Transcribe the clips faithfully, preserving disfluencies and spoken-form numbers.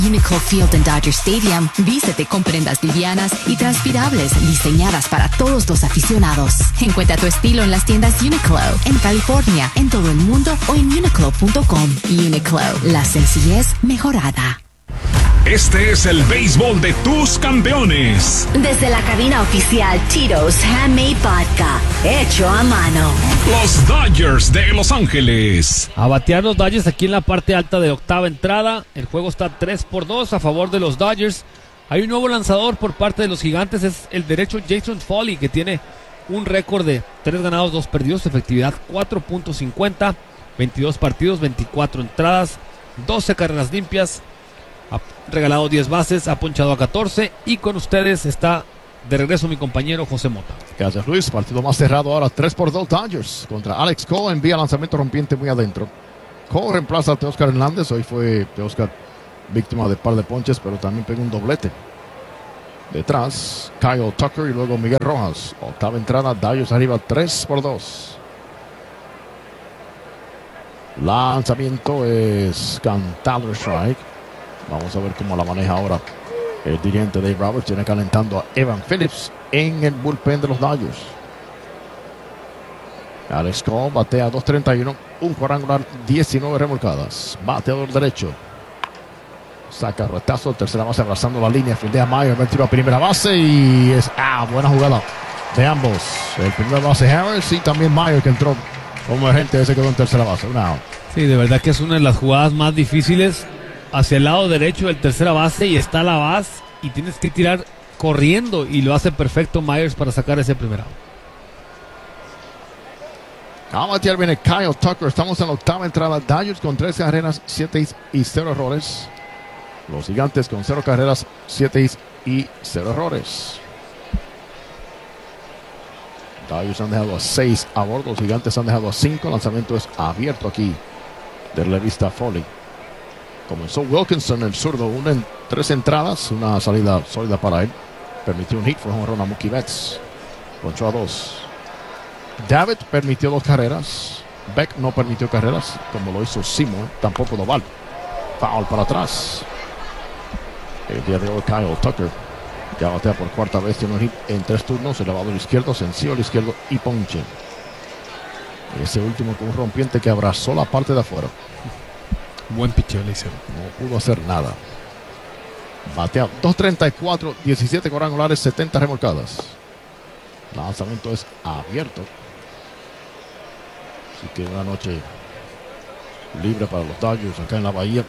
Uniqlo Field en Dodger Stadium, vístete con prendas livianas y transpirables diseñadas para todos los aficionados. Encuentra tu estilo en las tiendas Uniqlo, en California, en todo el mundo o en uniqlo punto com. Uniqlo, la sencillez mejorada. Este es el béisbol de tus campeones. Desde la cabina oficial Tito's Handmade Vodka, hecho a mano. Los Dodgers de Los Ángeles. A batear los Dodgers aquí en la parte alta de octava entrada. El juego está tres por dos a favor de los Dodgers. Hay un nuevo lanzador por parte de los Gigantes. Es el derecho Jason Foley, que tiene un récord de tres ganados, dos perdidos. Efectividad cuatro punto cincuenta. veintidós partidos, veinticuatro entradas, doce carreras limpias. Ha regalado diez bases, ha ponchado a catorce. Y con ustedes está de regreso mi compañero José Mota. Gracias, Luis. Partido más cerrado ahora, tres por dos Dodgers contra Alex Cole. Envía lanzamiento rompiente muy adentro. Cole reemplaza a Teóscar Hernández. Hoy fue Teóscar víctima de par de ponches, pero también pegó un doblete. Detrás, Kyle Tucker y luego Miguel Rojas. Octava entrada, Dodgers arriba tres por dos. Lanzamiento es cantado strike. Vamos a ver cómo la maneja ahora el dirigente Dave Roberts. Tiene calentando a Evan Phillips en el bullpen de los Dodgers. Alex Cole batea dos treinta y uno, un cuadrangular, diecinueve remolcadas. Bateador derecho. Saca retazo, tercera base abrazando la línea. Fildea Mayer, va el tiro a primera base y es ah, buena jugada de ambos. El primer base Harris y también Mayer, que entró como emergente, se quedó en tercera base. Una out. Sí, de verdad que es una de las jugadas más difíciles. Hacia el lado derecho del tercera base y está la base y tienes que tirar corriendo y lo hace perfecto Myers para sacar ese primer out. A batear viene Kyle Tucker. Estamos en la octava entrada. Dodgers con trece carreras, siete y cero errores. Los Gigantes con cero carreras, siete y cero errores. Dodgers han dejado a seis a bordo. Los Gigantes han dejado a cinco. El lanzamiento es abierto aquí del relevista Foley. Comenzó Wilkinson, el zurdo, una en tres entradas, una salida sólida para él. Permitió un hit, fue un run a Mookie Betts. Ponchó a dos. David permitió dos carreras. Beck no permitió carreras, como lo hizo Seymour, tampoco Doval. Foul para atrás. El día de hoy Kyle Tucker ya batea por cuarta vez, tiene un hit en tres turnos, elevado al izquierdo, sencillo al izquierdo y ponche. Ese último con un rompiente que abrazó la parte de afuera. Buen picheo le hicieron. No pudo hacer nada. Batea dos treinta y cuatro, diecisiete cuadrangulares, setenta remolcadas. Lanzamiento es abierto. Así que una noche libre para los Dodgers acá en la Bahía.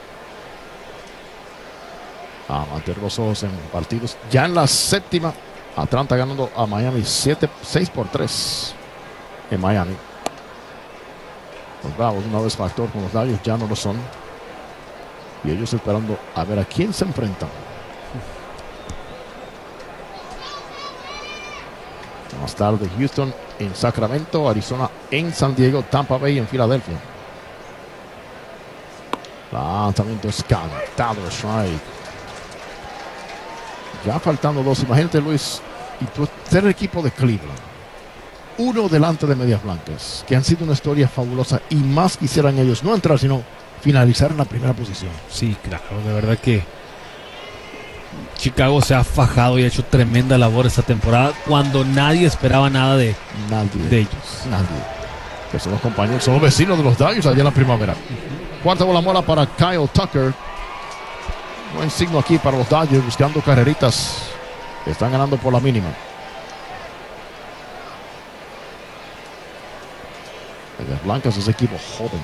A mantener los ojos en partidos. Ya en la séptima, Atlanta ganando a Miami siete, seis por tres en Miami. Los Bravos una vez factor con los Dodgers, ya no lo son. Y ellos esperando a ver a quién se enfrentan. Más tarde Houston en Sacramento, Arizona en San Diego, Tampa Bay en Filadelfia. Lanzamiento es cantado, strike. Ya faltando dos. Imagínate, Luis, y tú ser el equipo de Cleveland, uno delante de Medias Blancas, que han sido una historia fabulosa y más quisieran ellos no entrar, sino finalizar en la primera posición. Sí, claro, de verdad que Chicago se ha fajado y ha hecho tremenda labor esta temporada cuando nadie esperaba nada de, nadie, de ellos. Nadie. Que son los compañeros, son los vecinos de los Dodgers allá en la primavera. Uh-huh. Cuarta bola mola para Kyle Tucker. Buen signo aquí para los Dodgers buscando carreritas. Están ganando por la mínima. Medias Blancas es equipo joven.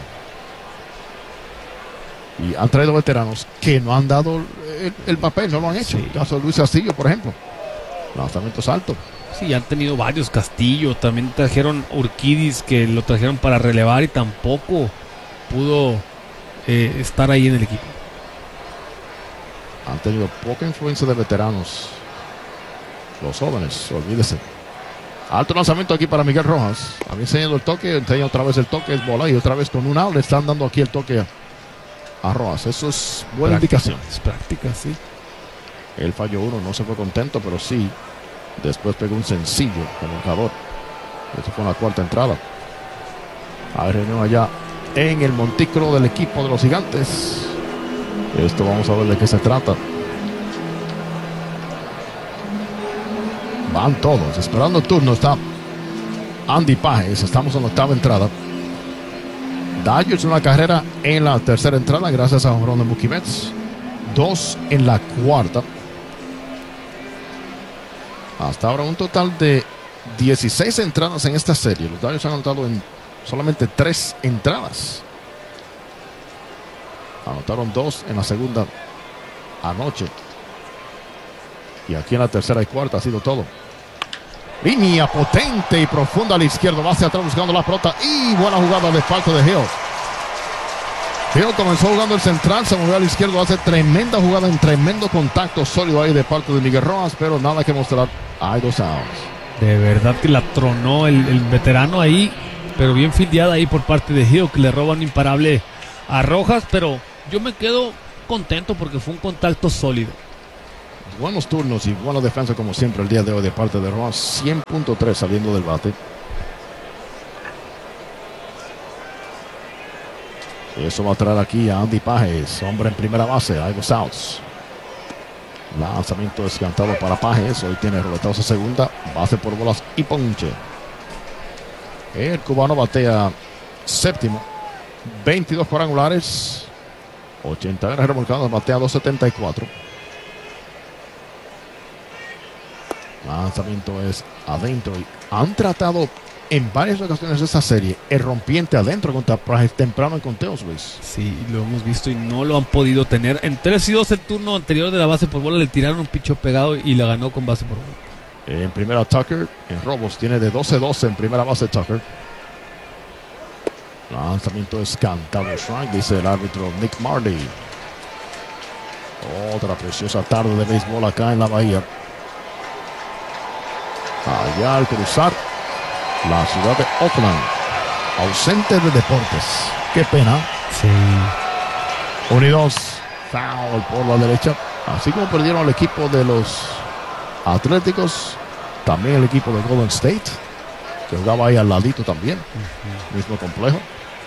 Y han traído veteranos que no han dado el, el papel, no lo han hecho. Sí. El caso de Luis Castillo, por ejemplo. Lanzamientos altos. Sí, han tenido varios. Castillo, también trajeron Urquidis, que lo trajeron para relevar y tampoco pudo eh, estar ahí en el equipo. Han tenido poca influencia de veteranos. Los jóvenes, olvídese. Alto lanzamiento aquí para Miguel Rojas. Había enseñado el toque, enseña otra vez el toque, es bola y otra vez con un out le están dando aquí el toque a Rojas. Eso es buena práctica, indicación. Es práctica, sí. Él falló uno, no se fue contento, pero sí. Después pegó un sencillo con el marcador. Eso fue en la cuarta entrada. Hay reunión allá en el montículo del equipo de los Gigantes. Esto vamos a ver de qué se trata. Van todos, esperando el turno está Andy Pages. Estamos en la octava entrada. Dodgers una carrera en la tercera entrada gracias a jonrón de Mookie Betts. Dos en la cuarta. Hasta ahora un total de dieciséis entradas en esta serie. Los Dodgers han anotado en solamente tres entradas. Anotaron dos en la segunda anoche. Y aquí en la tercera y cuarta ha sido todo. Línea potente y profunda a la izquierda. Va hacia atrás buscando la pelota. Y buena jugada de parte de Hill. Hill comenzó jugando el central. Se movió a la izquierda. Hace tremenda jugada en tremendo contacto sólido ahí de parte de Miguel Rojas. Pero nada que mostrar. Hay dos outs. De verdad que la tronó el, el veterano ahí. Pero bien fildeada ahí por parte de Hill. Que le roba un imparable a Rojas. Pero yo me quedo contento porque fue un contacto sólido. Buenos turnos y buena defensa como siempre el día de hoy de parte de Rojas. cien punto tres saliendo del bate. Eso va a traer aquí a Andy Pages, hombre en primera base. Hay dos outs. Lanzamiento descantado para Pages. Hoy tiene roletados a segunda. Base por bolas y ponche. El cubano batea séptimo. veintidós cuadrangulares. ochenta veces remolcados. Batea dos setenta y cuatro. Lanzamiento es adentro y han tratado en varias ocasiones de esta serie el rompiente adentro contra Pages temprano en conteos, Luis. Sí, lo hemos visto y no lo han podido tener. En tres y dos el turno anterior de la base por bola le tiraron un picho pegado y la ganó con base por bola. En primera Tucker, en robos tiene de doce doce en primera base Tucker. Lanzamiento es cantado strike, dice el árbitro Nick Marley. Otra preciosa tarde de béisbol acá en la Bahía. Allá al cruzar la ciudad de Oakland, ausente de deportes. Qué pena. Sí. Unidos, foul por la derecha. Así como perdieron el equipo de los Atléticos, también el equipo de Golden State, que jugaba ahí al ladito también. Uh-huh. Mismo complejo.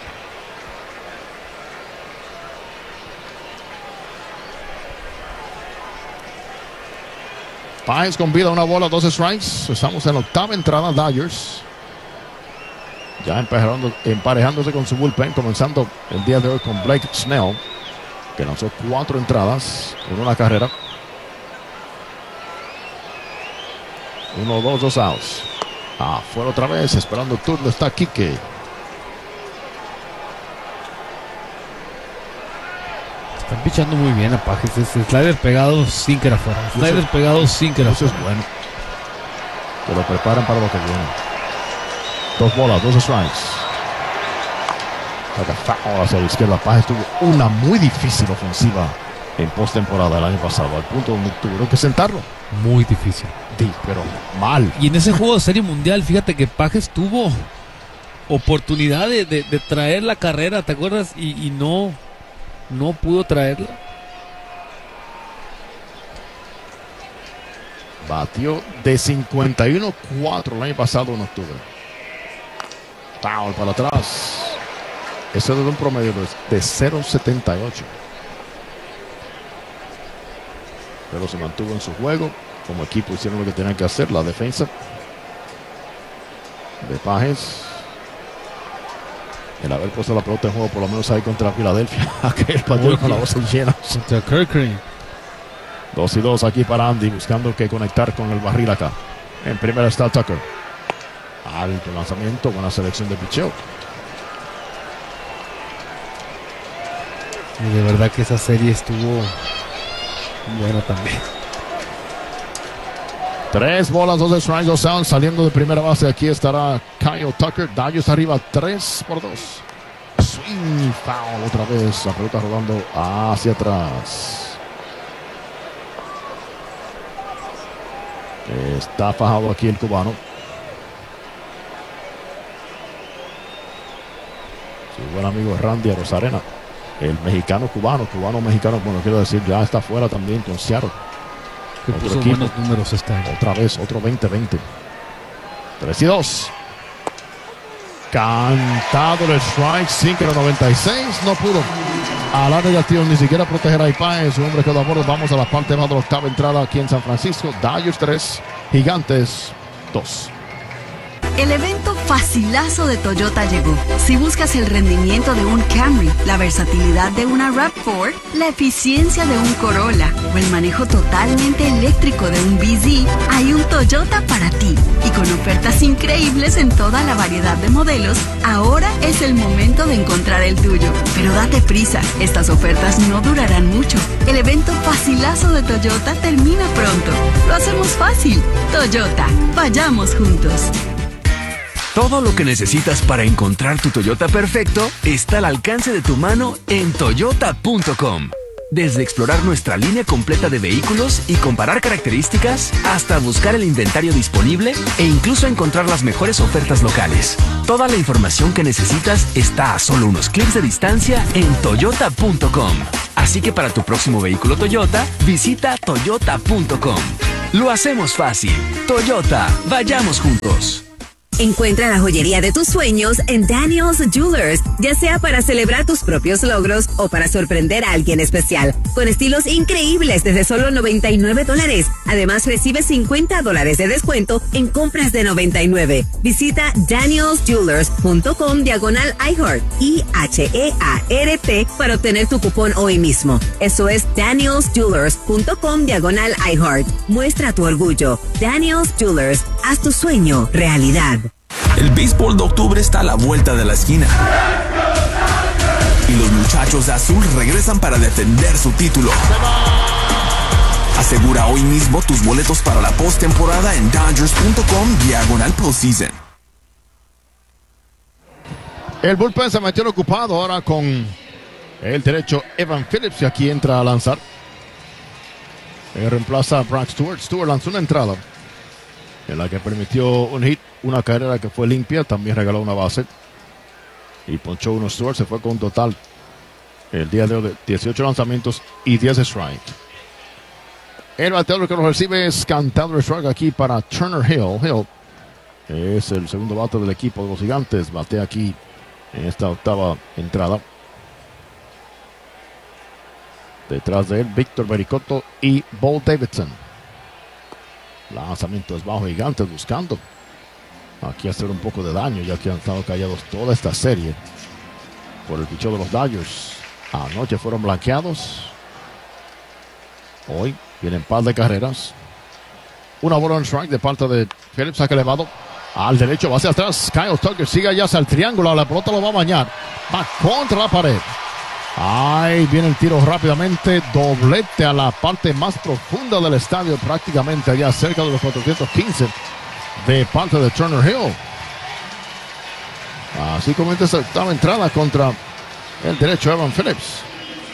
Pages con vida, una bola, dos strikes. Estamos en la octava entrada, Dodgers. Ya emparejando, emparejándose con su bullpen, comenzando el día de hoy con Blake Snell, que lanzó cuatro entradas con una carrera. Uno, dos, dos outs. Afuera otra vez, esperando el turno está Quique. Están pichando muy bien a Pages. Ese slider pegado sin que era fuera. Slider eso, pegado sin que era fuera. Eso es bueno. Que lo preparan para lo que viene. Dos bolas, dos strikes. Ahora hacia la izquierda. Pages tuvo una muy difícil ofensiva en postemporada el año pasado, al punto donde tuvieron que sentarlo. Muy difícil. Sí, pero mal. Y en ese juego de Serie Mundial, fíjate que Pages tuvo oportunidad de, de, de traer la carrera, ¿te acuerdas? Y, y no... No pudo traerla. Batió de cincuenta y uno cuatro el año pasado en octubre. Foul para atrás. Eso es de un promedio de cero setenta y ocho. Pero se mantuvo en su juego. Como equipo hicieron lo que tenían que hacer. La defensa de Pages. El haber puesto la pelota en juego por lo menos ahí contra Filadelfia. Aquel partido con la voz llena. Contra Kirkland. Dos y dos aquí para Andy, buscando que conectar con el barril acá. En primera está Tucker. Alto lanzamiento, buena selección de picheo. Y de verdad que esa serie estuvo buena también. Tres bolas, dos strikes, dos outs, saliendo de primera base. Aquí estará Kyle Tucker. Dodgers arriba, tres por dos. Swing, foul otra vez. La pelota rodando hacia atrás. Está fajado aquí el cubano. Su buen amigo Randy Arozarena. El mexicano cubano, cubano mexicano, bueno, quiero decir, ya está fuera también con Seattle. Que puso buenos números este año. Otra vez, otro veinte veinte. tres y dos. Cantado el strike, cinco noventa y seis. No pudo. a la negativa, ni siquiera proteger a Ipaez. Su hombre quedó a bordo. Vamos a la parte baja de la octava entrada aquí en San Francisco. Dodgers tres, Gigantes dos. El evento facilazo de Toyota llegó. Si buscas el rendimiento de un Camry, la versatilidad de una RAV cuatro, la eficiencia de un Corolla o el manejo totalmente eléctrico de un B Z, hay un Toyota para ti. Y con ofertas increíbles en toda la variedad de modelos, ahora es el momento de encontrar el tuyo. Pero date prisa, estas ofertas no durarán mucho. El evento facilazo de Toyota termina pronto. Lo hacemos fácil. Toyota, vayamos juntos. Todo lo que necesitas para encontrar tu Toyota perfecto está al alcance de tu mano en toyota punto com. Desde explorar nuestra línea completa de vehículos y comparar características, hasta buscar el inventario disponible e incluso encontrar las mejores ofertas locales. Toda la información que necesitas está a solo unos clics de distancia en toyota punto com. Así que para tu próximo vehículo Toyota, visita toyota punto com. Lo hacemos fácil. Toyota, vayamos juntos. Encuentra la joyería de tus sueños en Daniel's Jewelers, ya sea para celebrar tus propios logros o para sorprender a alguien especial, con estilos increíbles desde solo noventa y nueve dólares. Además, recibe cincuenta dólares de descuento en compras de noventa y nueve. Visita daniels jewelers punto com diagonal iHeart, I H E A R T, para obtener tu cupón hoy mismo. Eso es daniels jewelers punto com diagonal iHeart. Muestra tu orgullo. Daniel's Jewelers, haz tu sueño realidad. El béisbol de octubre está a la vuelta de la esquina. Y los muchachos de azul regresan para defender su título. Asegura hoy mismo tus boletos para la postemporada en dodgers punto com diagonal postseason. El bullpen se metió ocupado ahora con el derecho Evan Phillips, y aquí entra a lanzar. Él reemplaza a Brock Stewart. Stewart lanzó una entrada en la que permitió un hit, una carrera que fue limpia, también regaló una base y ponchó uno. Stewart se fue con un total el día de hoy de dieciocho lanzamientos y diez strikes. El bateador que lo recibe es cantado el strike aquí para Turner Hill. Hill es el segundo bate del equipo de los Gigantes. Batea aquí en esta octava entrada. Detrás de él, Víctor Bericotto y Bo Davidson. Lanzamiento es bajo. Gigantes buscando aquí hacer un poco de daño, ya que han estado callados toda esta serie por el picheo de los Dodgers. Anoche fueron blanqueados. Hoy vienen par de carreras. Una bola en strike de parte de Phillips, saque elevado al derecho, va hacia atrás. Kyle Tucker sigue allá hacia el triángulo. La pelota lo va a bañar. Va contra la pared. Ahí viene el tiro rápidamente. Doblete a la parte más profunda del estadio, prácticamente allá cerca de los cuatrocientos quince, de parte de Turner Hill. Así comienza esta octava entrada contra el derecho Evan Phillips.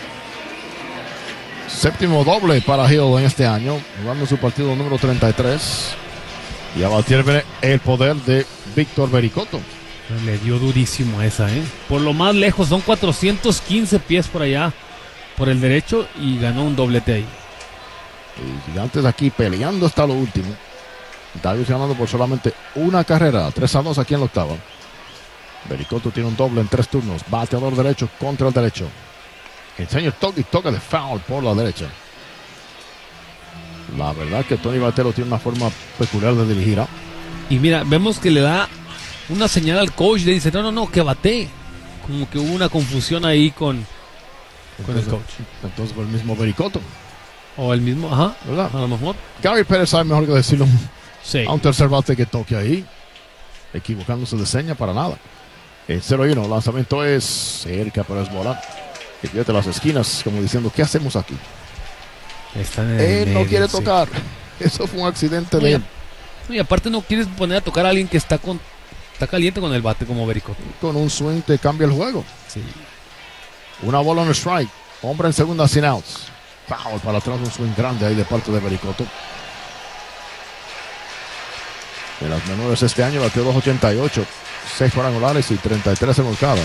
Séptimo doble para Hill en este año, jugando su partido número treinta y tres. Y a batir el poder de Víctor Bericotto. Le dio durísimo a esa, ¿eh? Por lo más lejos, son cuatrocientos quince pies por allá, por el derecho, y ganó un doblete ahí. Y Gigantes aquí peleando hasta lo último. Davis ganando por solamente una carrera, tres a dos aquí en la octava. Bericotto tiene un doble en tres turnos. Bateador derecho contra el derecho. El señor toca y toca de foul por la derecha. La verdad que Tony Vitello tiene una forma peculiar de dirigir. ¿eh? Y mira, vemos que le da una señal al coach, le dice, no, no, no, que bate. Como que hubo una confusión ahí con, con entonces, el coach. Entonces fue el mismo Bericotto. O el mismo, ajá, ¿verdad? A lo mejor. Gary Pérez sabe mejor que decirlo sí. a un tercer bate que toque ahí. Equivocándose de seña para nada. El cero y uno, lanzamiento es cerca, pero es bola. Y fíjate las esquinas, como diciendo, ¿qué hacemos aquí? Están en él medio, no quiere sí. tocar. Eso fue un accidente de él. Y aparte no quieres poner a tocar a alguien que está con está caliente con el bate como Bericotto. Con un swing te cambia el juego. Sí. Una bola en el strike. Hombre en segunda sin outs. Foul para atrás, un swing grande ahí de parte de Bericotto. En las menores este año batió dos ochenta y ocho, seis cuadrangulares y treinta y tres remolcadas.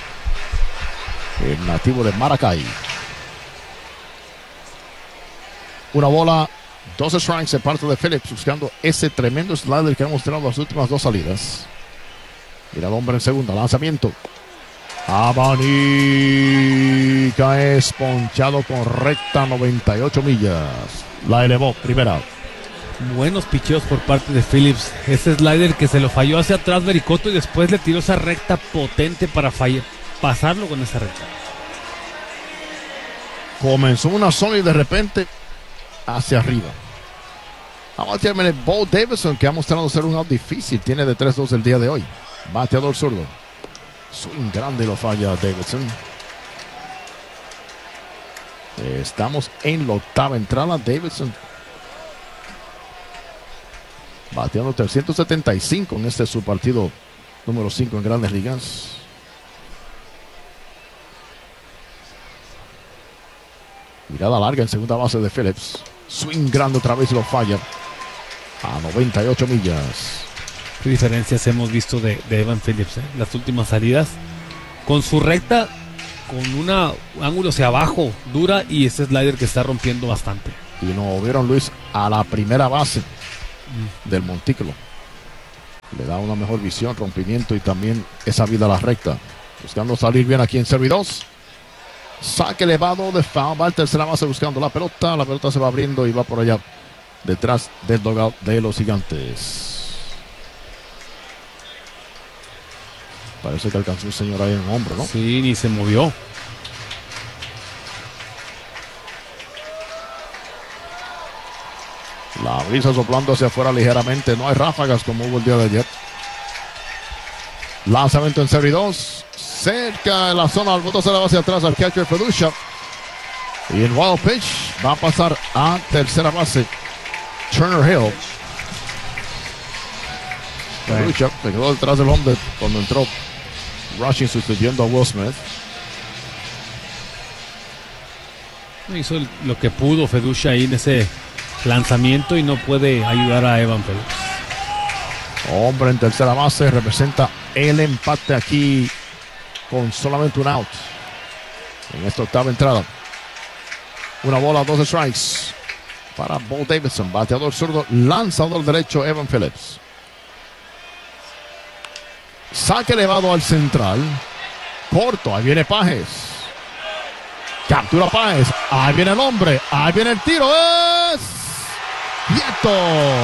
El nativo de Maracay. Una bola, dos strikes de parte de Phillips, buscando ese tremendo slider que ha mostrado las últimas dos salidas. Mira el hombre en segunda, lanzamiento. Abanica es ponchado con recta noventa y ocho millas. La elevó, primera. Buenos picheos por parte de Phillips. Ese slider que se lo falló hacia atrás Vericoto y después le tiró esa recta potente para fallar, pasarlo con esa recta. Comenzó una zona y de repente hacia arriba. Vamos a terminar Bo Davidson, que ha mostrado ser un out difícil. Tiene de tres dos el día de hoy. Bateador zurdo. Swing grande lo falla Davidson. Estamos en la octava entrada. Davidson bateando trescientos setenta y cinco en este su partido número cinco en Grandes Ligas. Mirada larga en segunda base de Phillips. Swing grande otra vez lo falla a noventa y ocho millas. ¿Qué diferencias hemos visto de, de Evan Phillips? Eh? Las últimas salidas con su recta, con un ángulo hacia abajo dura y ese slider que está rompiendo bastante. Y nos vieron, Luis, a la primera base mm. del montículo. Le da una mejor visión, rompimiento y también esa vida a la recta. Buscando salir bien aquí en servidós. Saque elevado de foul. Va al tercera base buscando la pelota. La pelota se va abriendo y va por allá detrás del dugout de los Gigantes. Parece que alcanzó un señor ahí en el hombro, ¿no? Sí, ni se movió. La brisa soplando hacia afuera ligeramente. No hay ráfagas como hubo el día de ayer. Lanzamiento en serie dos. Cerca de la zona. El voto se la va hacia atrás al catcher Feducia. Y en wild pitch va a pasar a tercera base Turner Hill. Feducia se quedó detrás del home cuando entró Rushing sustituyendo a Will Smith. Hizo lo que pudo Feducia ahí en ese lanzamiento y no puede ayudar a Evan Phillips. Hombre en tercera base, representa el empate aquí con solamente un out en esta octava entrada. Una bola, dos strikes para Bo Davidson, bateador zurdo, lanzador derecho Evan Phillips. Saque elevado al central, corto, ahí viene Páez. Captura Páez, ahí viene el hombre, ahí viene el tiro, es quieto.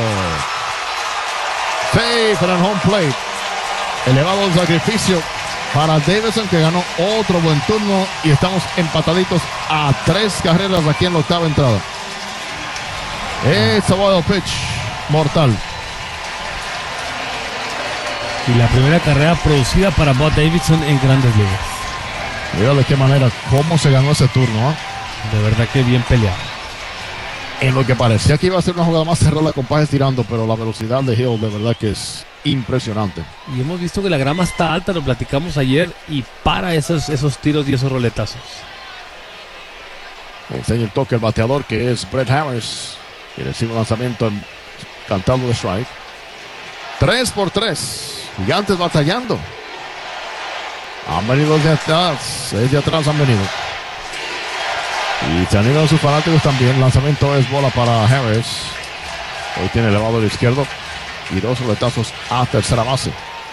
Safe en el home plate. Elevado el sacrificio para Davidson, que ganó otro buen turno y estamos empataditos a tres carreras aquí en la octava entrada. It's a wild pitch mortal. Y la primera carrera producida para Bo Davidson en Grandes Ligas. Mira de qué manera, cómo se ganó ese turno, ¿eh? De verdad que bien peleado. En lo que parecía que iba a ser una jugada más cerrada con Páez tirando, pero la velocidad de Hill de verdad que es impresionante. Y hemos visto que la grama está alta, lo platicamos ayer, y para esos, esos tiros y esos roletazos. Enseña el toque el bateador, que es Brett Harris, y recibe un lanzamiento en cantado de strike. tres por tres. Gigantes batallando. Han venido desde atrás. Desde atrás han venido. Y se han ido sus fanáticos también. Lanzamiento es bola para Harris. Hoy tiene elevado el izquierdo. Y dos roletazos a tercera base.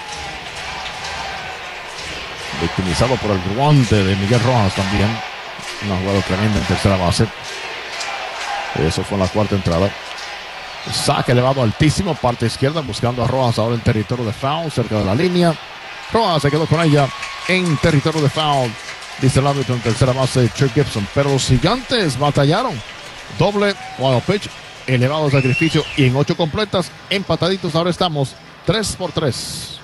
Victimizado por el guante de Miguel Rojas también. Una jugada tremenda en tercera base. Eso fue en la cuarta entrada. Saque elevado altísimo, parte izquierda, buscando a Rojas ahora en territorio de foul, cerca de la línea. Rojas se quedó con ella en territorio de foul, dice el árbitro en tercera base, Chuck Gibson. Pero los Gigantes batallaron. Doble wild pitch, elevado sacrificio y en ocho completas, empataditos. Ahora estamos tres por tres.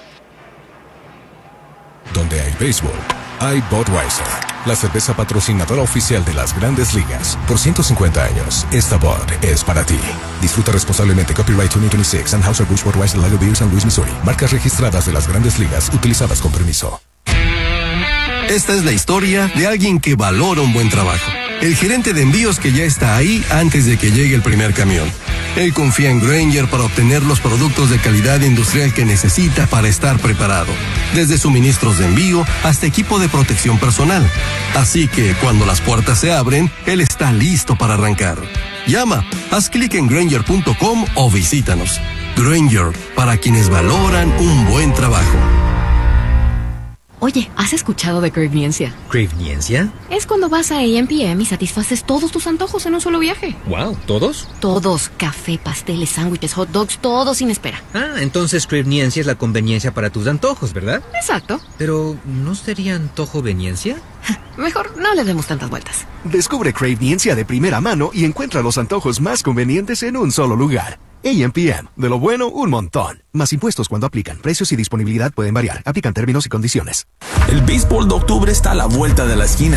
Donde hay béisbol, hay Budweiser, la cerveza patrocinadora oficial de las Grandes Ligas. Por ciento cincuenta años, esta Bud es para ti. Disfruta responsablemente. Copyright veinte veintiséis, Anheuser-Busch Budweiser Lager Beer, San Luis, Missouri. Marcas registradas de las Grandes Ligas, utilizadas con permiso. Esta es la historia de alguien que valora un buen trabajo. El gerente de envíos que ya está ahí antes de que llegue el primer camión. Él confía en Grainger para obtener los productos de calidad industrial que necesita para estar preparado. Desde suministros de envío hasta equipo de protección personal. Así que cuando las puertas se abren, él está listo para arrancar. Llama, haz clic en Grainger punto com o visítanos. Grainger, para quienes valoran un buen trabajo. Oye, ¿has escuchado de Craveniencia? ¿Craveniencia? Es cuando vas a A M P M y satisfaces todos tus antojos en un solo viaje. Wow, ¿todos? Todos. Café, pasteles, sándwiches, hot dogs, todo sin espera. Ah, entonces Craveniencia es la conveniencia para tus antojos, ¿verdad? Exacto. Pero, ¿no sería antojoveniencia? Mejor no le demos tantas vueltas. Descubre Craveniencia de primera mano y encuentra los antojos más convenientes en un solo lugar. A M P M. De lo bueno, un montón. Más impuestos cuando aplican. Precios y disponibilidad pueden variar. Aplican términos y condiciones. El béisbol de octubre está a la vuelta de la esquina.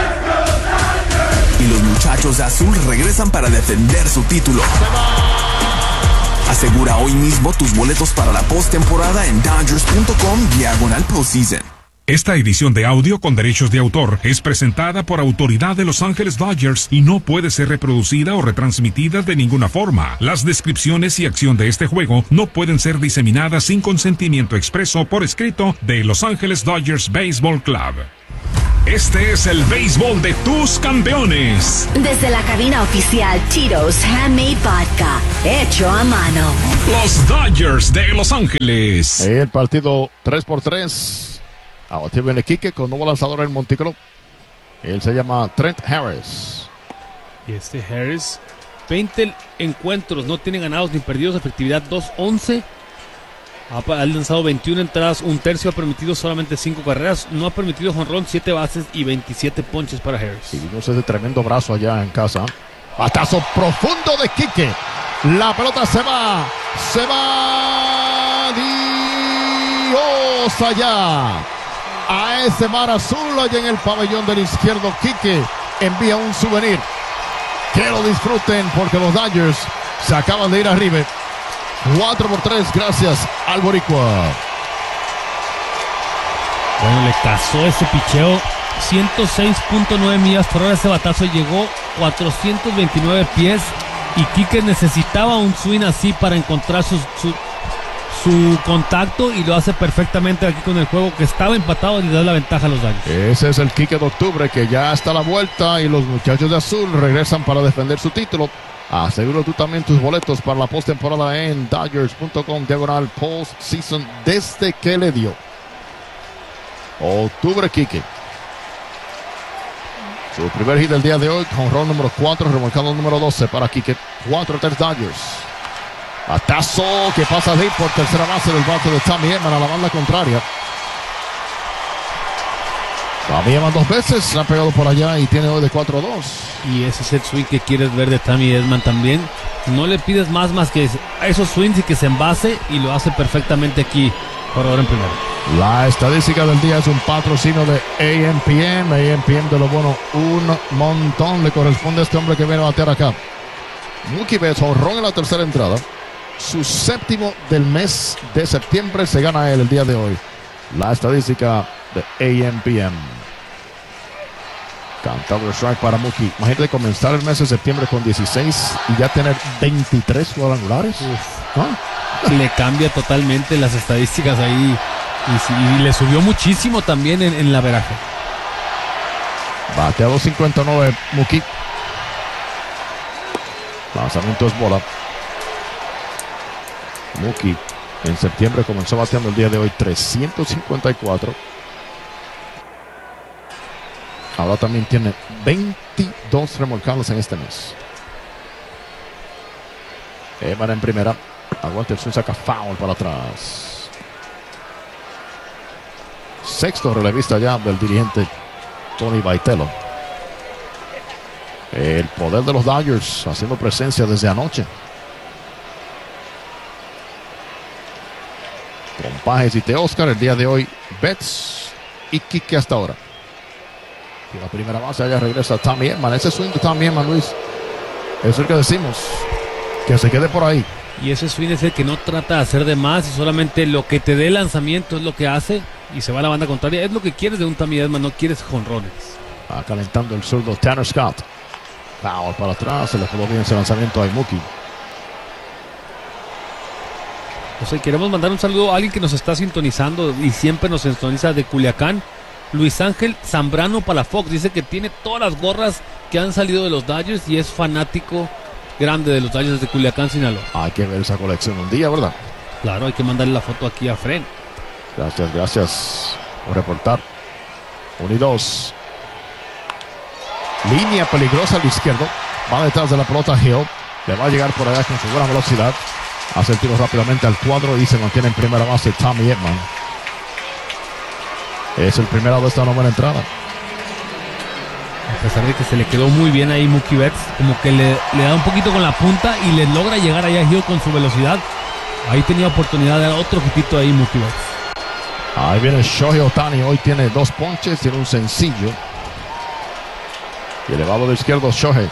Y los muchachos de azul regresan para defender su título. Asegura hoy mismo tus boletos para la postemporada en Dodgers punto com diagonal postseason. Esta edición de audio con derechos de autor es presentada por Autoridad de Los Ángeles Dodgers y no puede ser reproducida o retransmitida de ninguna forma. Las descripciones y acción de este juego no pueden ser diseminadas sin consentimiento expreso por escrito de Los Ángeles Dodgers Baseball Club. Este es el béisbol de tus campeones. Desde la cabina oficial Tito's Handmade Vodka, hecho a mano. Los Dodgers de Los Ángeles. El partido tres por tres. Ahora viene Quique con nuevo lanzador en Montículo. Él se llama Trent Harris. Y este Harris, veinte encuentros, no tiene ganados ni perdidos, efectividad dos once. Ha, ha lanzado veintiuna entradas, un tercio, ha permitido solamente cinco carreras, no ha permitido jonrón, siete bases y veintisiete ponches para Harris. Y vimos ese tremendo brazo allá en casa. Batazo profundo de Quique. La pelota se va. Se va. Dios allá. A ese mar azul allá en el pabellón del izquierdo. Quique envía un souvenir. Que lo disfruten porque los Dodgers se acaban de ir arriba. cuatro por tres gracias al boricua. Bueno, le cazó ese picheo. ciento seis punto nueve millas por hora. Ese batazo llegó cuatrocientos veintinueve pies. Y Quique necesitaba un swing así para encontrar su, su, su contacto. Y lo hace perfectamente aquí con el juego que estaba empatado y le da la ventaja a los Dodgers. Ese es el Quique de octubre que ya está a la vuelta. Y los muchachos de azul regresan para defender su título. Asegura tú también tus boletos para la postemporada en Dodgers punto com diagonal postseason desde que le dio. Octubre Quique. Su primer hit del día de hoy, jonrón número cuatro, remolcado número doce para Quique. cuatro tres Dodgers. Batazo que pasa de por tercera base del bate de Tommy Edman a la banda contraria. Tommy Edman dos veces, se ha pegado por allá y tiene hoy de cuatro dos. Y ese es el swing que quieres ver de Tommy Edman también. No le pides más más que esos swings y que se envase, y lo hace perfectamente aquí por ahora en primero. La estadística del día es un patrocinio de A M P M. A M P M de lo bueno, un montón. Le corresponde a este hombre que viene a batear acá. Mookie Betts, jonrón en la tercera entrada. Su séptimo del mes de septiembre, se gana él el día de hoy. La estadística de A M P M. Cantado de strike para Mookie. Imagínate comenzar el mes de septiembre con dieciséis y ya tener veintitrés cuadrangulares. ¿Ah? Le cambia totalmente las estadísticas ahí. Y, sí, y le subió muchísimo también en, en la veraje. Batea dos cincuenta y nueve Mookie. Lanzamiento es bola. Mookie en septiembre comenzó bateando el día de hoy trescientos cincuenta y cuatro. Ahora también tiene veintidós remolcados en este mes. Edman en primera. Aguanta el swing, saca foul para atrás. Sexto relevista ya del dirigente Tony Vitello. El poder de los Dodgers haciendo presencia desde anoche. Con Pajes y Teóscar el día de hoy, Betts y Quique hasta ahora. Y la primera base allá regresa Tommy Edman. Ese swing de Tommy Edman, Luis, es el que decimos, que se quede por ahí. Y ese swing es el que no trata de hacer de más, y solamente lo que te dé el lanzamiento es lo que hace, y se va a la banda contraria. Es lo que quieres de un Tommy Edman, no quieres jonrones. Va calentando el zurdo Tanner Scott. Foul para atrás, se le jugó bien ese lanzamiento a Mookie. O sea, queremos mandar un saludo a alguien que nos está sintonizando y siempre nos sintoniza de Culiacán. Luis Ángel Zambrano Palafox dice que tiene todas las gorras que han salido de los Dodgers y es fanático grande de los Dodgers de Culiacán, Sinaloa. Hay que ver esa colección un día, ¿verdad? Claro, hay que mandarle la foto aquí a Fren. Gracias, gracias. Por reportar. uno y dos. Línea peligrosa al izquierdo. Va detrás de la pelota Hill. Le va a llegar por allá con su buena velocidad. Hace el tiro rápidamente al cuadro y se mantiene en primera base Tommy Edman. Es el primero de esta novena entrada. A pesar de que se le quedó muy bien ahí Mookie Betts, como que le, le da un poquito con la punta y le logra llegar allá a Hill con su velocidad. Ahí tenía oportunidad de dar otro hitito ahí Mookie Betts. Ahí viene Shohei Ohtani. Hoy tiene dos ponches, tiene un sencillo. Y elevado de izquierdo Shohei.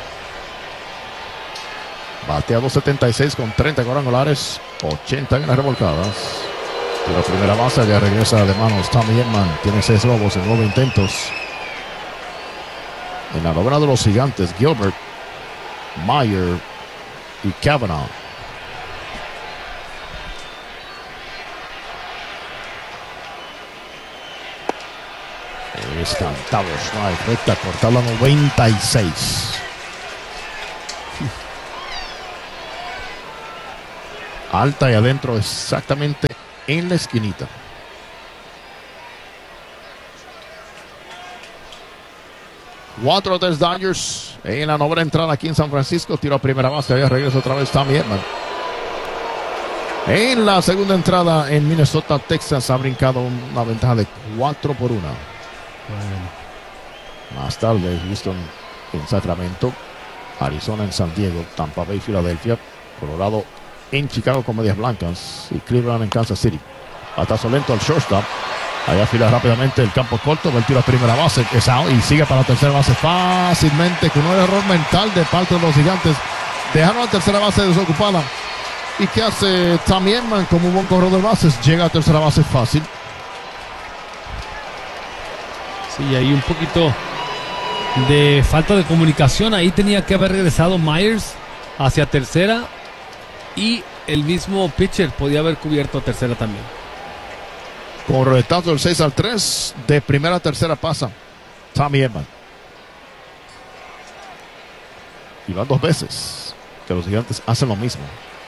Batea dos setenta y seis con treinta cuadrangulares, ochenta en las revolcadas. Tiro primera base, ya regresa de manos Tommy Edman. Tiene seis robos en nueve intentos. En la novena de los gigantes, Gilbert, Meyer y Cavanaugh. Es cantado strike, recta, cortar la noventa y seis. Alta y adentro, exactamente en la esquinita. cuatro tres Dodgers en la novena entrada aquí en San Francisco. Tiro a primera base, allá regresa otra vez Tommy Edman. En la segunda entrada en Minnesota, Texas ha brincado una ventaja de cuatro por uno. Bueno. Más tarde, Houston en Sacramento, Arizona en San Diego, Tampa Bay, Filadelfia, Colorado en Chicago con medias blancas y Cleveland en Kansas City. Batazo lento al shortstop. Allá fila rápidamente el campo corto, va el tiro a primera base, es out y sigue para la tercera base fácilmente con un error mental de parte de los gigantes. Dejaron la tercera base desocupada. ¿Y qué hace Tommy Edman como un buen corredor de bases? Llega a tercera base fácil. Sí, hay un poquito de falta de comunicación. Ahí tenía que haber regresado Myers hacia tercera y el mismo pitcher podía haber cubierto a tercera también. Con retazo del seis al tres, de primera a tercera pasa Tommy Edman. Y van dos veces que los gigantes hacen lo mismo.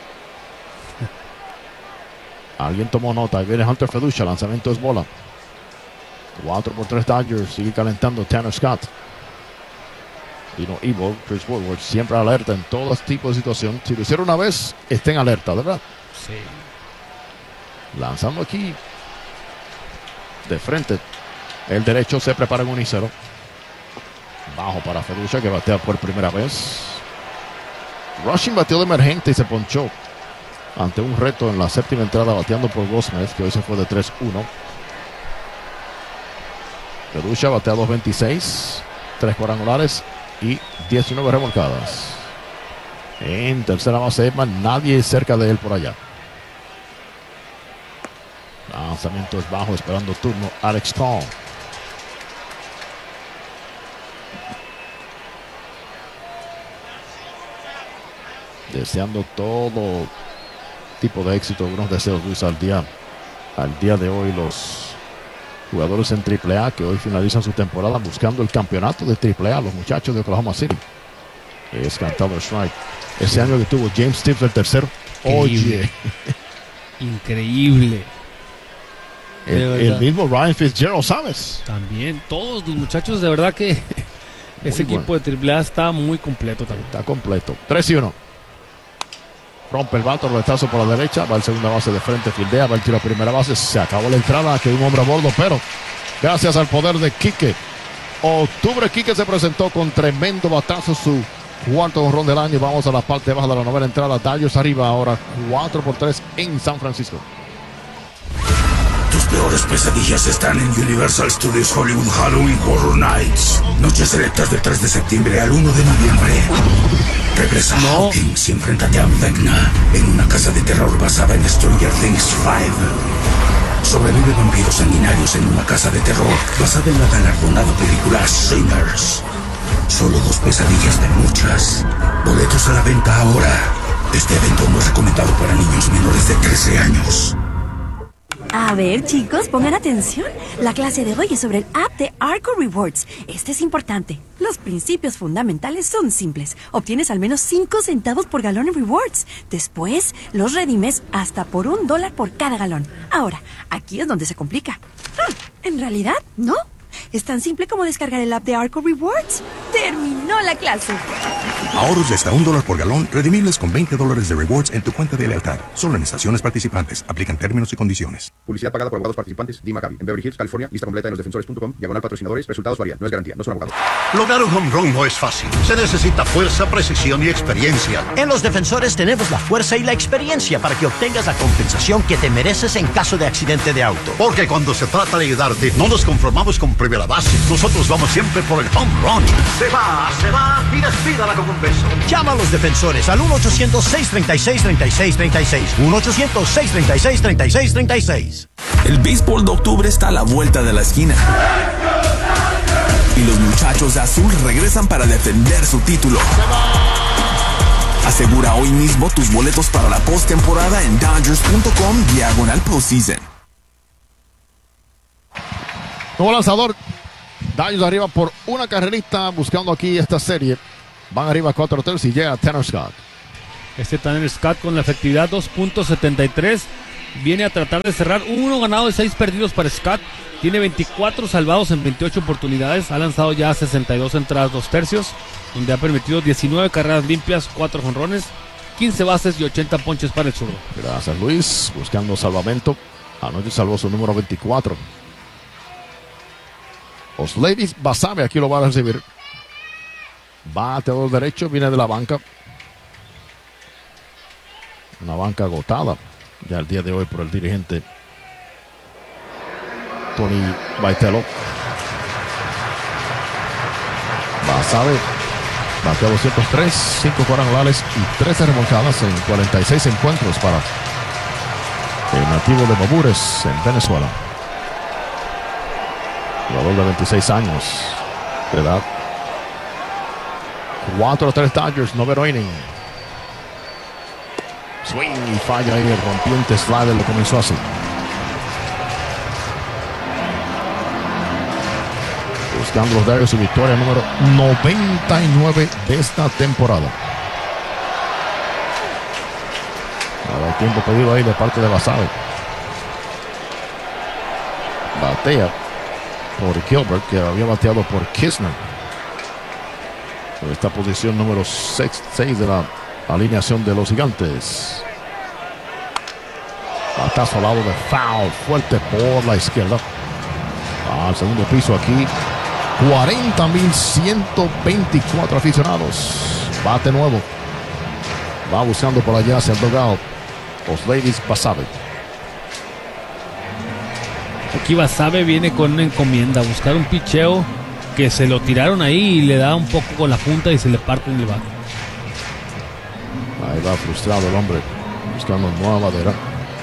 Alguien tomó nota. Ahí viene Hunter Feducha. Lanzamiento es bola. cuatro por tres Dodgers. Sigue calentando Tanner Scott. Dino Evil, Chris Woodward, siempre alerta en todo tipo de situación. Si lo hicieron una vez, estén alerta, ¿verdad? Sí. Lanzando aquí de frente. El derecho se prepara en uno y cero. Bajo para Feducha, que batea por primera vez. Rushing bateó de emergente y se ponchó ante un reto en la séptima entrada, bateando por Gosmez, que hoy se fue de tres uno. Feducha batea dos veintiséis, tres cuadrangulares y diecinueve remolcadas. En tercera base Edman, nadie cerca de él por allá. Lanzamiento es bajo, esperando turno Alex Call. Deseando todo tipo de éxito, unos deseos, Luis, al día, al día de hoy los jugadores en triple A que hoy finalizan su temporada buscando el campeonato de triple A, los muchachos de Oklahoma City. Es cantado el strike. Ese año que tuvo James Stips el tercero. Oye. Increíble. El, el mismo Ryan Fitzgerald, ¿sabes? También, todos los muchachos, de verdad que ese bueno. equipo de triple A está muy completo también. Está completo. tres y uno. Rompe el bato, retazo por la derecha, va el segunda base de frente, fildea, va el tiro a primera base, se acabó la entrada, que un hombre a bordo, pero gracias al poder de Quique Octubre, Quique se presentó con tremendo batazo, su cuarto jonrón del año. Vamos a la parte baja de la novena entrada, Dodgers arriba ahora cuatro por tres en San Francisco. Tus peores pesadillas están en Universal Studios Hollywood Halloween Horror Nights. Noches selectas del tres de septiembre al uno de noviembre. Regresa no. Hawkins y enfréntate a Vecna en una casa de terror basada en Stranger Things cinco. Sobrevive vampiros sanguinarios en una casa de terror basada en la galardonada película Sinners. Solo dos pesadillas de muchas. Boletos a la venta ahora. Este evento no es recomendado para niños menores de trece años. A ver, chicos, pongan atención. La clase de hoy es sobre el app de Arco Rewards. Este es importante. Los principios fundamentales son simples. Obtienes al menos cinco centavos por galón en rewards. Después, los redimes hasta por un dólar por cada galón. Ahora, aquí es donde se complica. En realidad, no. Es tan simple como descargar el app de Arco Rewards. ¡Terminó la clase! Ahorros de hasta un dólar por galón, redimibles con veinte dólares de rewards en tu cuenta de lealtad. Solo en estaciones participantes. Aplican términos y condiciones. Publicidad pagada por abogados participantes. D. Maccabi. En Beverly Hills, California. Lista completa en los defensores punto com. Diagonal patrocinadores. Resultados varían. No es garantía. No son abogados. Lograr un home run no es fácil. Se necesita fuerza, precisión y experiencia. En Los Defensores tenemos la fuerza y la experiencia para que obtengas la compensación que te mereces en caso de accidente de auto. Porque cuando se trata de ayudarte, no nos conformamos con primera base. Nosotros vamos siempre por el home run. Se va, se va y despídala con un beso. Llama a Los Defensores al uno ochocientos, seis treinta y seis, treinta y seis treinta y seis. uno ochocientos, seis treinta y seis, treinta y seis treinta y seis. El béisbol de octubre está a la vuelta de la esquina. Y los muchachos de azul regresan para defender su título. Asegura hoy mismo tus boletos para la postemporada en Dodgers punto com diagonal postseason. Nuevo lanzador. Dodgers arriba por una carrerita buscando aquí esta serie. Van arriba cuatro tres y llega Tanner Scott. Este Tanner Scott con la efectividad dos punto setenta y tres viene a tratar de cerrar uno ganado y seis perdidos para Scott. Tiene veinticuatro salvados en veintiocho oportunidades. Ha lanzado ya sesenta y dos entradas, dos tercios, donde ha permitido diecinueve carreras limpias, cuatro jonrones, quince bases y ochenta ponches para el zurdo. Gracias, Luis. Buscando salvamento. Anoche salvó su número veinticuatro. Osleivis Basabe aquí lo va a recibir. Bateador derecho, viene de la banca. Una banca agotada ya el día de hoy por el dirigente Tony Baitello. Basabe batea doscientos tres, cinco cuadrangulares y trece remolcadas en cuarenta y seis encuentros para el nativo de Babures en Venezuela. Jugador de veintiséis años de edad. cuatro tres Dodgers, noveno inning. Swing y falla ahí el rompiente slider, lo comenzó así. Buscando los Dodgers su victoria número noventa y nueve de esta temporada. Ahora el tiempo pedido ahí de parte de Basabe. Batea por Gilbert, que había bateado por Kisner. En esta posición número seis de la alineación de los Gigantes. Batazo al lado de foul, fuerte por la izquierda. Al segundo piso aquí. cuarenta mil ciento veinticuatro aficionados. Bate nuevo. Va buscando por allá hacia el dugout. Osleivis Basabe. Aquí Basabe viene con una encomienda, buscar un picheo que se lo tiraron ahí y le da un poco con la punta y se le parte en el bate. Ahí va frustrado el hombre, buscando nueva madera.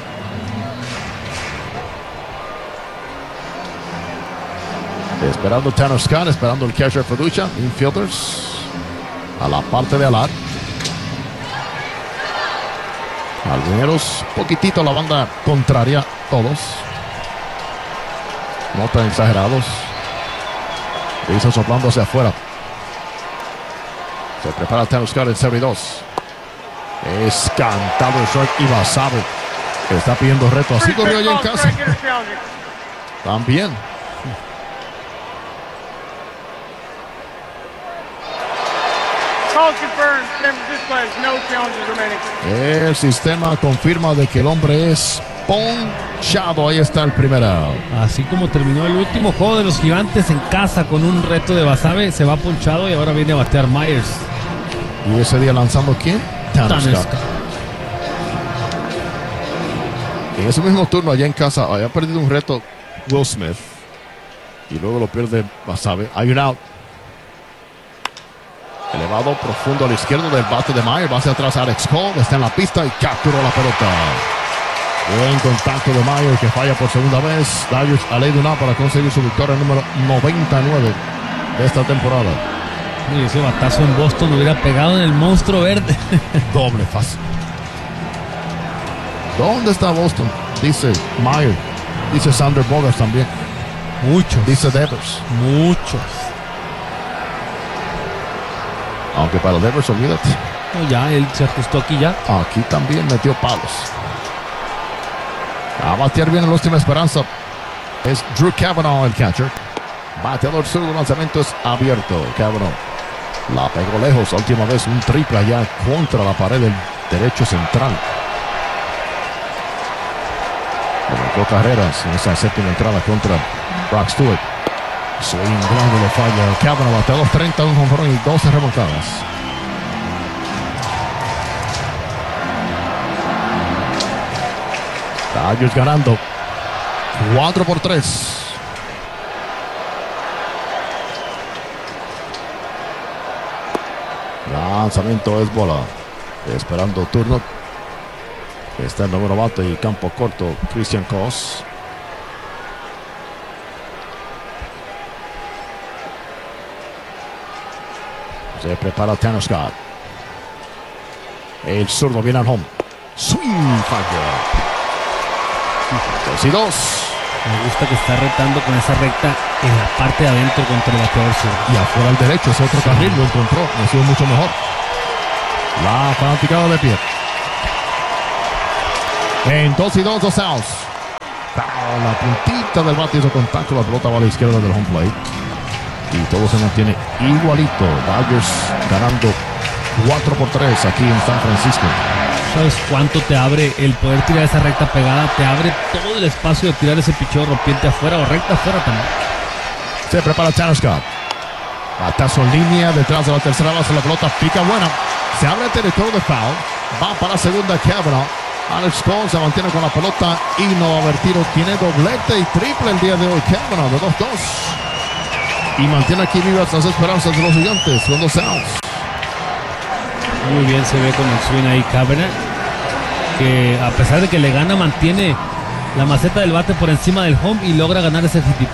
Esperando Tanner Scott, esperando el catcher Feducha, infielders a la parte de Alar. Algoneros, poquitito la banda contraria, todos. No tan exagerados. Dice soplando hacia afuera. Se prepara Tanner Scott en cero y dos. Es cantado el short y Basabe está pidiendo reto. Así corrió allá en casa. También. El sistema confirma de que el hombre es ponchado. Ahí está el primer out. Así como terminó el último juego de los Gigantes en casa con un reto de Basabe, se va ponchado y ahora viene a batear Myers. ¿Y ese día lanzando quién? Tanner Scott. En ese mismo turno allá en casa había perdido un reto Will Smith y luego lo pierde Basabe. Hay un out. Elevado profundo a la izquierda del bate de Myers. Va hacia atrás Alex Cole. Está en la pista y capturó la pelota. Buen contacto de Myers que falla por segunda vez. Dodgers a ley de una para conseguir su victoria número noventa y nueve de esta temporada. Y ese batazo en Boston hubiera pegado en el monstruo verde. Doble fácil. ¿Dónde está Boston? Dice Myers. Dice Sander Bogarts también. Muchos. Dice Devers. Muchos. Aunque para Devers, olvídate. No, ya, él se ajustó aquí ya. Aquí también metió palos. A batear bien en la última esperanza. Es Drew Cavanaugh el catcher. Bateador sur, el lanzamiento es abierto. Cavanaugh la pegó lejos. La última vez un triple allá contra la pared del derecho central. Colocó carreras en esa séptima entrada contra Brock Stewart. Swing grande lo falla. Cavanaugh bateador treinta, un jonrón y doce remontadas. Dodgers ganando cuatro por tres. Lanzamiento es bola. Esperando turno. Está el número bate y campo corto. Christian Cos. Se prepara Tanner Scott. El zurdo viene al home. Swing falla. Dos y dos. Me gusta que está retando con esa recta en la parte de adentro contra el bateador sur. Y afuera al derecho, ese otro sí. Carril lo encontró, ha sido mucho mejor. La fanaticada de pie. En dos y dos, dos outs. La puntita del bate hizo contacto, la pelota va a la izquierda del home plate. Y todo se mantiene igualito. Dodgers ganando cuatro por tres aquí en San Francisco. ¿Sabes cuánto te abre el poder tirar esa recta pegada? Te abre todo el espacio de tirar ese picheo rompiente afuera o recta afuera también. Se prepara Tanner Scott. Batazo en línea detrás de la tercera base. La pelota pica buena. Se abre el territorio de foul. Va para la segunda Cavanaugh. Alex Cole se mantiene con la pelota y no va a haber tiro. Tiene doblete y triple el día de hoy. Cavanaugh de dos dos. Y mantiene aquí vivas las esperanzas de los gigantes con dos outs. Muy bien se ve con el swing ahí Cavanaugh, que a pesar de que le gana, mantiene la maceta del bate por encima del home y logra ganar ese hitito.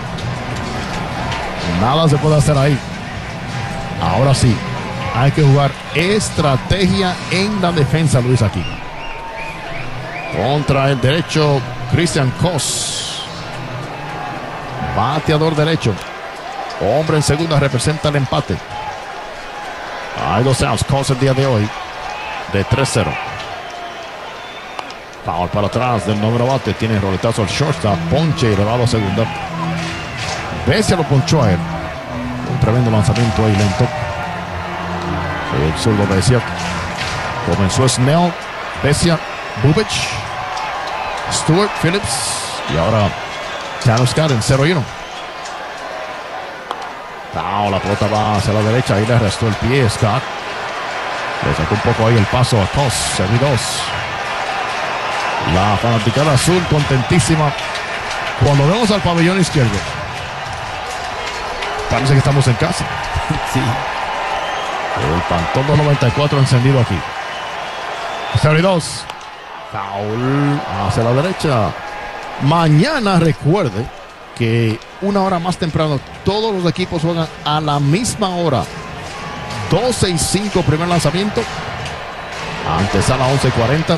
Nada se puede hacer ahí. Ahora sí, hay que jugar estrategia en la defensa, Luis, aquí. Contra el derecho, Christian Cos. Bateador derecho. Hombre en segunda, representa el empate. Hay dos outs. Cos el día de hoy de tres cero. Foul para atrás del número bate. Tiene roletazo al shortstop. Ponche elevado a segunda. Vesia lo ponchó a él. Un tremendo lanzamiento ahí lento. El zurdo Vesia. Comenzó Snell. Vesia. Bubic. Stewart. Phillips. Y ahora Tanner Scott en cero y uno. No, la pelota va hacia la derecha. Ahí le restó el pie Scott. Le sacó un poco ahí el paso a Cos. cero y dos. La fanaticada azul contentísima. Cuando vemos al pabellón izquierdo, parece que estamos en casa. Sí. El Pantón noventa y cuatro encendido aquí. cero y dos. Foul hacia la derecha. Mañana recuerde que una hora más temprano todos los equipos juegan a la misma hora. doce y cinco primer lanzamiento. Antesala once y cuarenta.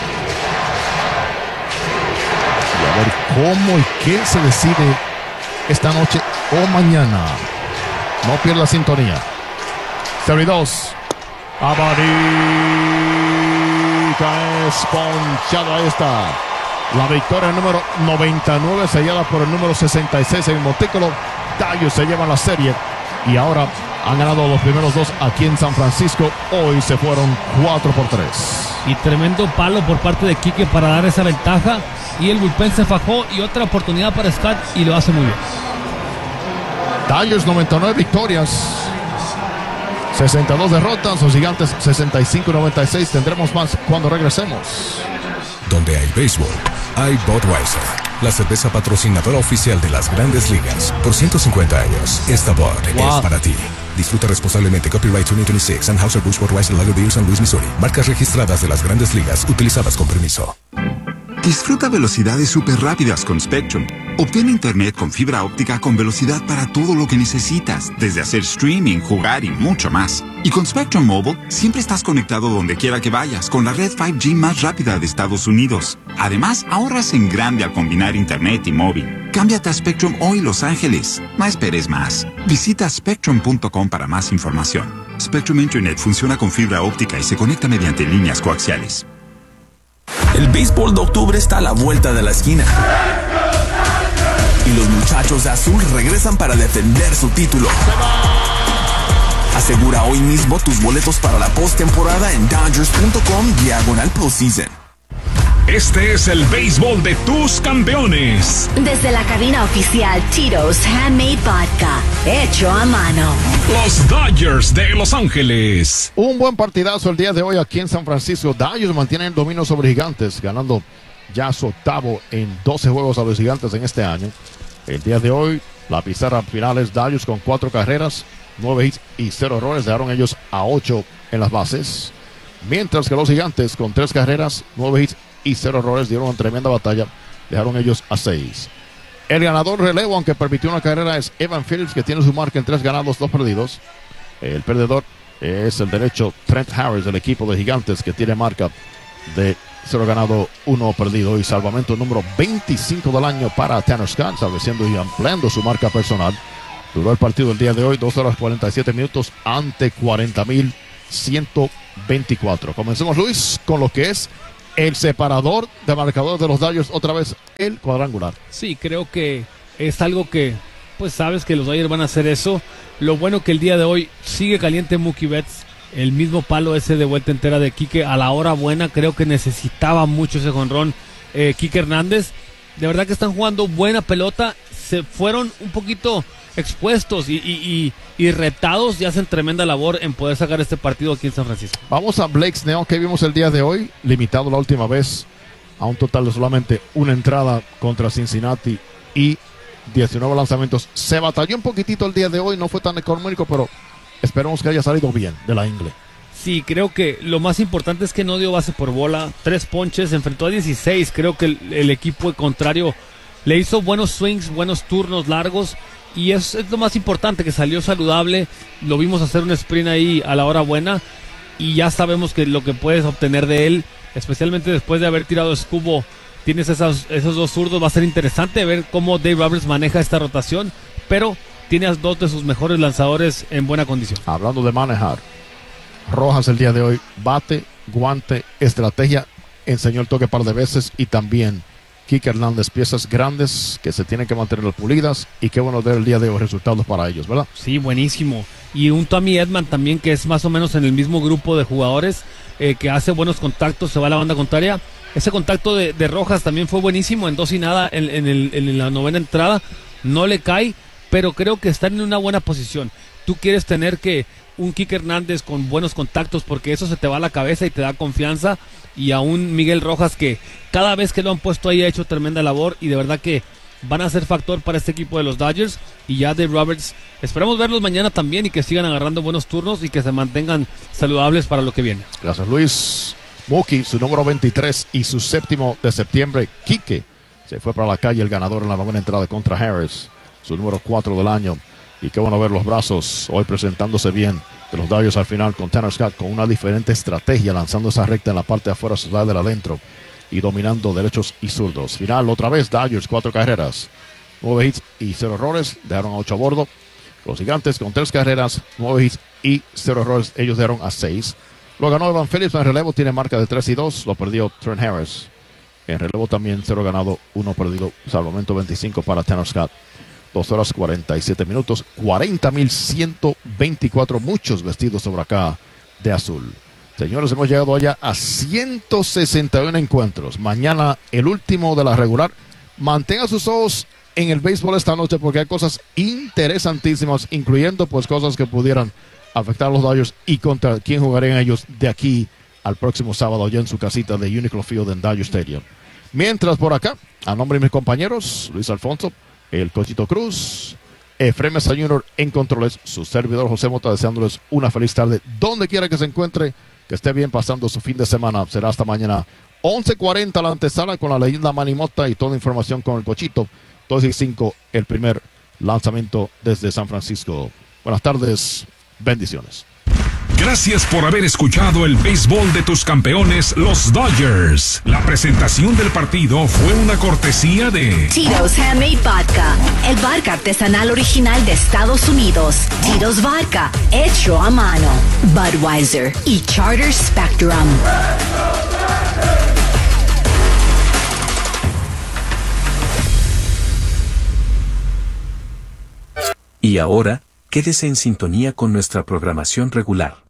Y a ver cómo y qué se decide esta noche o mañana. No pierda sintonía. cero y dos. Amarita es ponchado. Ahí está. La victoria número noventa y nueve sellada por el número sesenta y seis en el montículo. Dodgers se llevan la serie y ahora han ganado los primeros dos aquí en San Francisco. Hoy se fueron cuatro por tres. Y tremendo palo por parte de Quique para dar esa ventaja. Y el bullpen se fajó y otra oportunidad para Scott y lo hace muy bien. Dodgers noventa y nueve victorias, sesenta y dos derrotas. Los gigantes sesenta y cinco noventa y seis. Tendremos más cuando regresemos. Donde hay béisbol, hay Budweiser, la cerveza patrocinadora oficial de las Grandes Ligas. Por ciento cincuenta años, esta Bud wow. es para ti. Disfruta responsablemente. Copyright dos mil veintiséis. Anheuser-Busch Budweiser Lager Beer, San Luis, Missouri. Marcas registradas de las Grandes Ligas, utilizadas con permiso. Disfruta velocidades súper rápidas con Spectrum. Obtén internet con fibra óptica con velocidad para todo lo que necesitas, desde hacer streaming, jugar y mucho más. Y con Spectrum Mobile, siempre estás conectado donde quiera que vayas, con la red cinco G más rápida de Estados Unidos. Además, ahorras en grande al combinar internet y móvil. Cámbiate a Spectrum hoy, Los Ángeles. No esperes más. Visita spectrum punto com para más información. Spectrum Internet funciona con fibra óptica y se conecta mediante líneas coaxiales. El béisbol de octubre está a la vuelta de la esquina. Y los muchachos de azul regresan para defender su título. Asegura hoy mismo tus boletos para la postemporada en Dodgers.com diagonal postseason. Este es el béisbol de tus campeones. Desde la cabina oficial Tito's Handmade Vodka, hecho a mano. Los Dodgers de Los Ángeles. Un buen partidazo el día de hoy aquí en San Francisco. Dodgers mantienen el dominio sobre Gigantes, ganando ya su octavo en doce juegos a los Gigantes en este año. El día de hoy, la pizarra final es Dodgers con cuatro carreras, nueve hits y cero errores. Dejaron ellos a ocho en las bases. Mientras que los Gigantes con tres carreras, nueve hits y cero errores dieron una tremenda batalla. Dejaron ellos a seis. El ganador relevo, aunque permitió una carrera, es Evan Phillips, que tiene su marca en tres ganados, dos perdidos. El perdedor es el derecho Trent Harris del equipo de Gigantes, que tiene marca de cero ganado, uno perdido. Y salvamento número veinticinco del año para Tanner Scott, estableciendo y ampliando su marca personal. Duró el partido el día de hoy, dos horas cuarenta y siete minutos ante cuarenta mil ciento veinticuatro. Comencemos, Luis, con lo que es el separador de marcadores de los Dodgers, otra vez el cuadrangular. Sí, creo que es algo que, pues sabes que los Dodgers van a hacer eso. Lo bueno que el día de hoy sigue caliente Mookie Betts, el mismo palo ese de vuelta entera de Quique a la hora buena. Creo que necesitaba mucho ese jonrón eh, Quique Hernández. De verdad que están jugando buena pelota. Se fueron un poquito expuestos y, y, y, y retados y hacen tremenda labor en poder sacar este partido aquí en San Francisco. Vamos a Blake Snell, que vimos el día de hoy, limitado la última vez a un total de solamente una entrada contra Cincinnati y diecinueve lanzamientos. Se batalló un poquitito el día de hoy, no fue tan económico, pero esperemos que haya salido bien de la ingle. Sí, creo que lo más importante es que no dio base por bola, tres ponches, se enfrentó a dieciséis. Creo que el, el equipo contrario le hizo buenos swings, buenos turnos largos. Y es, es lo más importante, que salió saludable. Lo vimos hacer un sprint ahí a la hora buena. Y ya sabemos que lo que puedes obtener de él, especialmente después de haber tirado escubo, tienes esas, esos dos zurdos. Va a ser interesante ver cómo Dave Roberts maneja esta rotación. Pero tiene a dos de sus mejores lanzadores en buena condición. Hablando de manejar, Rojas el día de hoy, bate, guante, estrategia, enseñó el toque un par de veces. Y también Quique Hernández, piezas grandes que se tienen que mantener pulidas, y qué bueno ver el día de hoy resultados para ellos, ¿verdad? Sí, buenísimo. Y un Tommy Edman también, que es más o menos en el mismo grupo de jugadores, eh, que hace buenos contactos, se va a la banda contraria. Ese contacto de, de Rojas también fue buenísimo, en dos y nada en, en, el, en la novena entrada. No le cae, pero creo que están en una buena posición. Tú quieres tener que un Quique Hernández con buenos contactos, porque eso se te va a la cabeza y te da confianza. Y a un Miguel Rojas que cada vez que lo han puesto ahí ha hecho tremenda labor, y de verdad que van a ser factor para este equipo de los Dodgers. Y ya Dave Roberts, esperamos verlos mañana también y que sigan agarrando buenos turnos y que se mantengan saludables para lo que viene. Gracias, Luis. Mookie, su número veintitrés y su séptimo de septiembre. Quique se fue para la calle, el ganador en la novena entrada contra Harris, su número cuatro del año. Y qué bueno ver los brazos hoy presentándose bien de los Dodgers al final, con Tanner Scott con una diferente estrategia, lanzando esa recta en la parte de afuera, ciudad del adentro, y dominando derechos y zurdos. Final otra vez, Dodgers, cuatro carreras, nueve hits y cero errores, dejaron a ocho a bordo. Los Gigantes con tres carreras, nueve hits y cero errores, ellos dejaron a seis. Lo ganó Evan Phillips en relevo, tiene marca de tres y dos, lo perdió Trent Harris. En relevo también cero ganado, uno perdido, salvamento veinticinco para Tanner Scott. dos horas cuarenta y siete minutos, cuarenta mil ciento veinticuatro, muchos vestidos sobre acá de azul. Señores, hemos llegado allá a ciento sesenta y uno encuentros. Mañana el último de la regular. Mantenga sus ojos en el béisbol esta noche, porque hay cosas interesantísimas, incluyendo pues cosas que pudieran afectar a los Dodgers y contra quién jugarían ellos de aquí al próximo sábado allá en su casita de Uniqlo Field en Dodger Stadium. Mientras por acá, a nombre de mis compañeros, Luis Alfonso, el Cochito Cruz, Efraín Mesa junior en controles, su servidor José Mota, deseándoles una feliz tarde donde quiera que se encuentre, que esté bien pasando su fin de semana. Será hasta mañana once cuarenta la antesala con la leyenda Manny Mota y toda información con el Cochito. dos y cinco el primer lanzamiento desde San Francisco. Buenas tardes, bendiciones. Gracias por haber escuchado el béisbol de tus campeones, los Dodgers. La presentación del partido fue una cortesía de Tito's Handmade Vodka, el vodka artesanal original de Estados Unidos. Tito's Vodka, hecho a mano. Budweiser y Charter Spectrum. Y ahora, quédese en sintonía con nuestra programación regular.